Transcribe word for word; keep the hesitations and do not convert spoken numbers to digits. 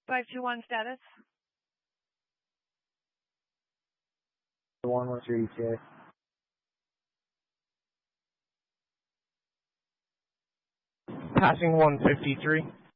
five two one status. one, what's your E T A? Passing one fifty-three.